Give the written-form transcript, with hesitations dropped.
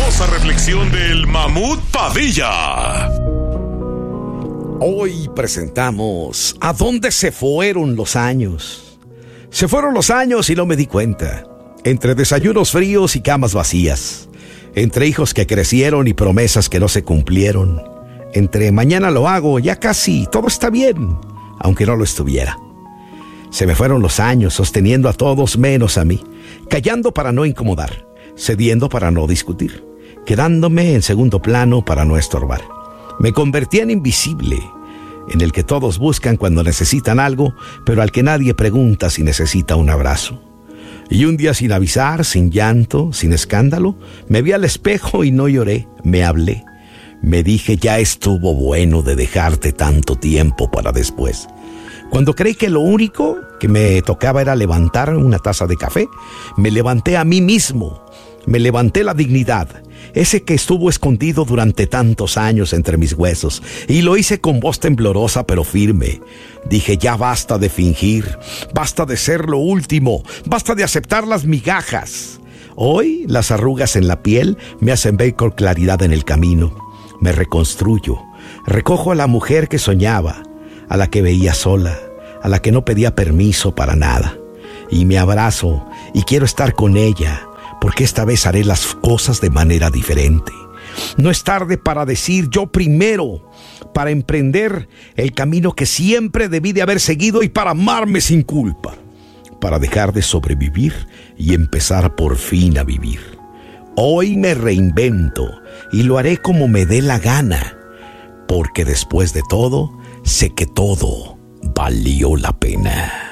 poderosa reflexión del Mamut Padilla. Hoy presentamos ¿A dónde se fueron los años? Se fueron los años y no me di cuenta. Entre desayunos fríos y camas vacías. Entre hijos que crecieron y promesas que no se cumplieron. Entre mañana lo hago, ya casi todo está bien, aunque no lo estuviera. Se me fueron los años sosteniendo a todos menos a mí. Callando para no incomodar. Cediendo para no discutir. Quedándome en segundo plano para no estorbar. Me convertí en invisible, en el que todos buscan cuando necesitan algo, pero al que nadie pregunta si necesita un abrazo. Y un día sin avisar, sin llanto, sin escándalo, me vi al espejo y no lloré, me hablé. Me dije, ya estuvo bueno de dejarte tanto tiempo para después. Cuando creí que lo único que me tocaba era levantar una taza de café, me levanté a mí mismo, me levanté la dignidad. Ese que estuvo escondido durante tantos años entre mis huesos. Y lo hice con voz temblorosa pero firme. Dije, ya basta de fingir. Basta de ser lo último. Basta de aceptar las migajas. Hoy las arrugas en la piel me hacen ver con claridad en el camino. Me reconstruyo. Recojo a la mujer que soñaba. A la que veía sola. A la que no pedía permiso para nada. Y me abrazo y quiero estar con ella. Porque esta vez haré las cosas de manera diferente. No es tarde para decir yo primero, para emprender el camino que siempre debí de haber seguido y para amarme sin culpa, para dejar de sobrevivir y empezar por fin a vivir. Hoy me reinvento y lo haré como me dé la gana, porque después de todo, sé que todo valió la pena.